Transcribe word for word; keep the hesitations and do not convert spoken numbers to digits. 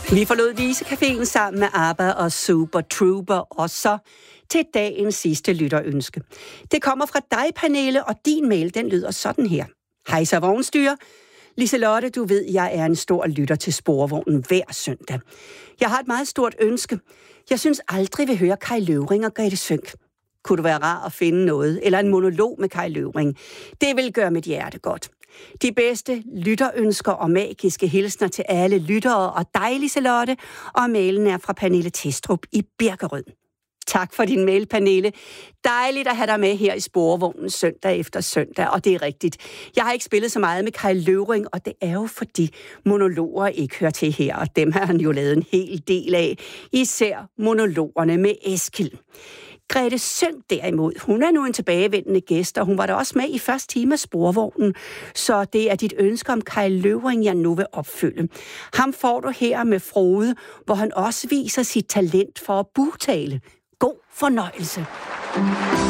Vi forlod Vise-caféen sammen med ABBA og Super Trooper, og så til dagens sidste lytterønske. Det kommer fra dig, Pernille, og din mail, den lyder sådan her. Hej så vognstyre. Liselotte, du ved, jeg er en stor lytter til Sporvognen hver søndag. Jeg har et meget stort ønske. Jeg synes aldrig vil høre Kai Løvring og Grete Sønck. Kunne du være rar at finde noget, eller en monolog med Kai Løvring? Det vil gøre mit hjerte godt. De bedste lytterønsker og magiske hilsner til alle lyttere og dig, Liselotte, og mailen er fra Pernille Testrup i Birkerød. Tak for din mail, Pernille. Dejligt at have dig med her i Sporvognen søndag efter søndag, og det er rigtigt. Jeg har ikke spillet så meget med Kai Løvring, og det er jo fordi monologer ikke hører til her, og dem har han jo lavet en hel del af, især monologerne med Eskil. Grete Sønck derimod, hun er nu en tilbagevendende gæst, og hun var da også med i første time af Sporvognen, så det er dit ønske om Kai Løvring, jeg nu vil opfylde. Ham får du her med Frode, hvor han også viser sit talent for at bugtale. God fornøjelse.